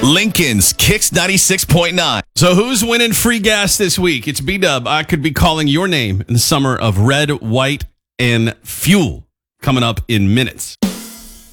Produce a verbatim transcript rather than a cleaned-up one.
Lincoln's Kicks ninety-six point nine. So who's winning free gas this week? It's B-Dub. I could be calling your name in the summer of red, white, and fuel coming up in minutes.